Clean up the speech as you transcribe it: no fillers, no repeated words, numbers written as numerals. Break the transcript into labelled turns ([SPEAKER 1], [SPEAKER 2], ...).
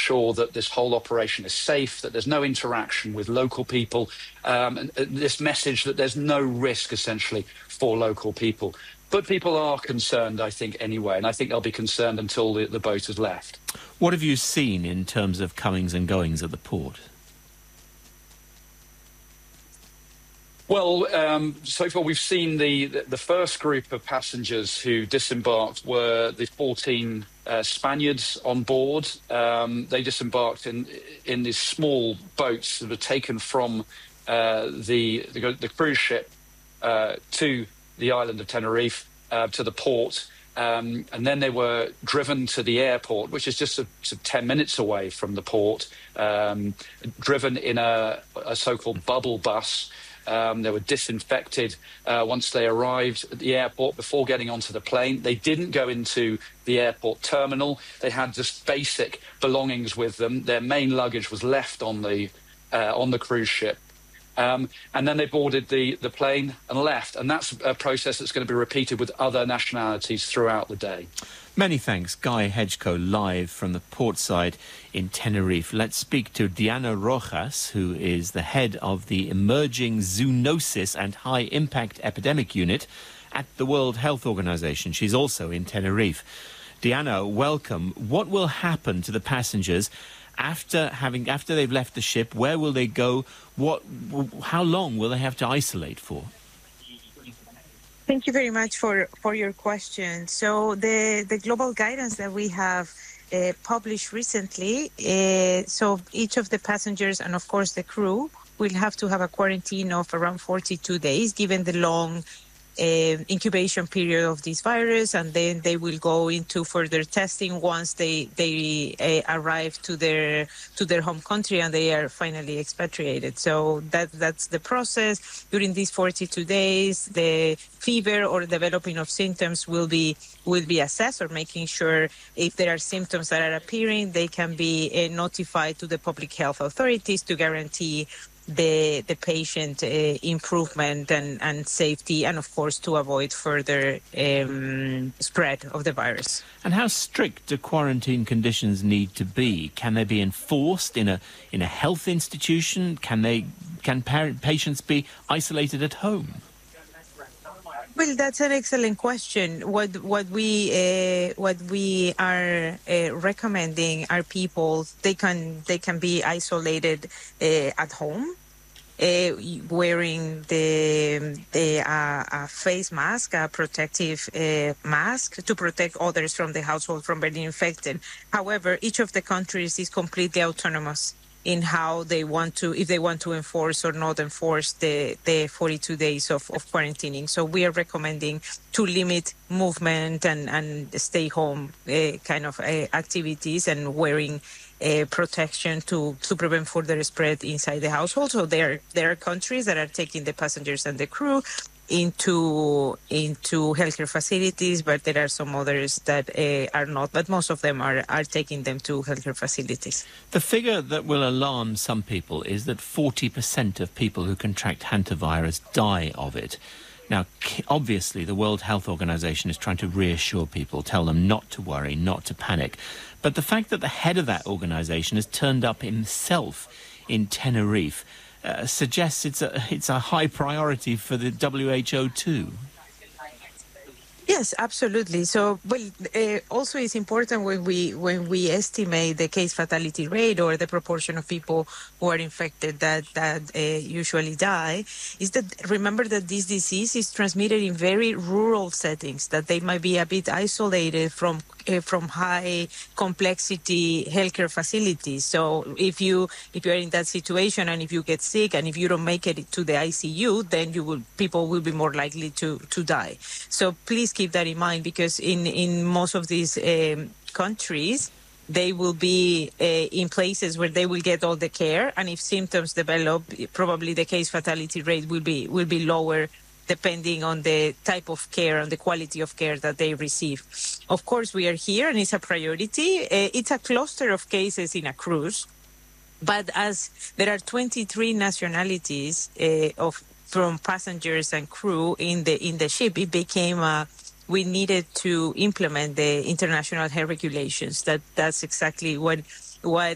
[SPEAKER 1] ensure that this whole operation is safe, that there's no interaction with local people, and this message that there's no risk, essentially, for local people. But people are concerned, I think, anyway, and I think they'll be concerned until the boat has left.
[SPEAKER 2] What have you seen in terms of comings and goings at the port?
[SPEAKER 1] Well, so far we've seen the first group of passengers who disembarked were the 14 Spaniards on board. They disembarked in these small boats that were taken from the cruise ship to the island of Tenerife, to the port. And then they were driven to the airport, which is just 10 minutes away from the port, driven in a so-called bubble bus. They were disinfected once they arrived at the airport before getting onto the plane. They didn't go into the airport terminal. They had just basic belongings with them. Their main luggage was left on the cruise ship. And then they boarded the plane and left. And that's a process that's going to be repeated with other nationalities throughout the day.
[SPEAKER 2] Many thanks. Guy Hedgecoe, live from the portside in Tenerife. Let's speak to Diana Rojas, who is the head of the Emerging Zoonosis and High Impact Epidemic Unit at the World Health Organization. She's also in Tenerife. Diana, welcome. What will happen to the passengers after they've left the ship? Where will they go? How long will they have to isolate for?
[SPEAKER 3] Thank you very much for your question. So the global guidance that we have published recently, so each of the passengers and, of course, the crew will have to have a quarantine of around 42 days, given the long incubation period of this virus, and then they will go into further testing once they arrive to their home country and they are finally expatriated. So that's the process. During these 42 days, the fever or developing of symptoms will be assessed, or making sure if there are symptoms that are appearing, they can be notified to the public health authorities to guarantee the patient improvement and safety, and of course to avoid further spread of the virus.
[SPEAKER 2] And how strict do quarantine conditions need to be? Can they be enforced in a health institution? Can patients be isolated at home?
[SPEAKER 3] Well, that's an excellent question. What we are recommending are people they can be isolated at home, wearing a face mask, a protective mask to protect others from the household from being infected. However, each of the countries is completely autonomous in how they want to, if they want to enforce or not enforce the 42 days of quarantining. So we are recommending to limit movement and stay home kind of activities, and wearing protection to prevent further spread inside the household. So there are countries that are taking the passengers and the crew into healthcare facilities, but there are some others that are not, but most of them are taking them to healthcare facilities.
[SPEAKER 2] The figure that will alarm some people is that 40% of people who contract hantavirus die of it. Now, obviously, the World Health Organization is trying to reassure people, tell them not to worry, not to panic. But the fact that the head of that organization has turned up himself in Tenerife suggests it's a high priority for the WHO too.
[SPEAKER 3] Yes, absolutely. So, well, also it's important when we estimate the case fatality rate, or the proportion of people who are infected that usually die, is that remember that this disease is transmitted in very rural settings, that they might be a bit isolated from high complexity healthcare facilities. So if you are in that situation, and if you get sick, and if you don't make it to the ICU, then people will be more likely to die. So please keep that in mind, because in most of these countries, they will be in places where they will get all the care, and if symptoms develop, probably the case fatality rate will be lower, depending on the type of care and the quality of care that they receive. Of course, we are here, and it's a priority. It's a cluster of cases in a cruise, but as there are 23 nationalities from passengers and crew in the ship, it became we needed to implement the international health regulations. That's exactly what